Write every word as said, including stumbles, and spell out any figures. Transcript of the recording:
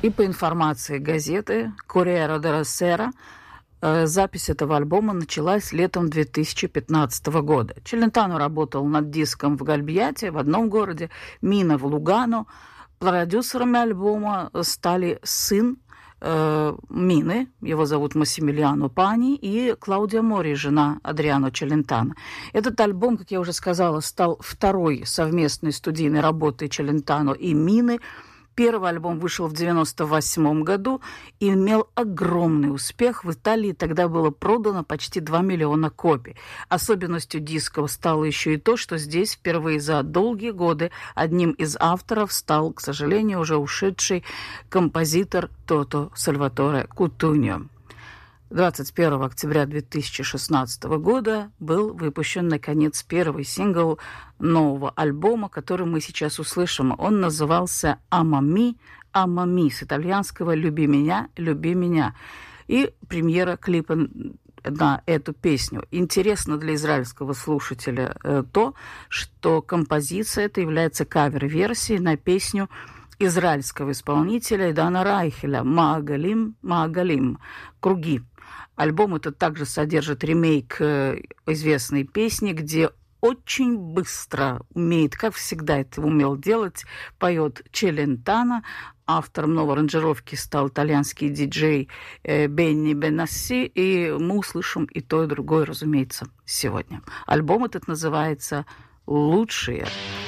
И по информации газеты «Corriere della Sera», запись этого альбома началась летом две тысячи пятнадцатого года. Челентано работал над диском в Гальбьяте, в одном городе, Мина в Лугано. Продюсерами альбома стали сын э, Мины, его зовут Массимилиано Пани, и Клаудия Мори, жена Адриано Челентано. Этот альбом, как я уже сказала, стал второй совместной студийной работой Челентано и Мины. Первый альбом вышел в девяносто восьмом году и имел огромный успех. В Италии тогда было продано почти два миллиона копий. Особенностью диска стало еще и то, что здесь впервые за долгие годы одним из авторов стал, к сожалению, уже ушедший композитор Тото Сальваторе Кутуньо. двадцать первого октября две тысячи шестнадцатого года был выпущен, наконец, первый сингл нового альбома, который мы сейчас услышим. Он назывался «Амами, Амами», с итальянского «Люби меня, люби меня». И премьера клипа на эту песню. Интересно для израильского слушателя э, то, что композиция эта является кавер-версией на песню израильского исполнителя Дана Райхеля «Маагалим, Маагалим», «Круги». Альбом этот также содержит ремейк э, известной песни, где очень быстро умеет, как всегда это умел делать, поет Челентано. Автором новой аранжировки стал итальянский диджей э, Бенни Бенасси, и мы услышим и то, и другое, разумеется, сегодня. Альбом этот называется «Лучшие».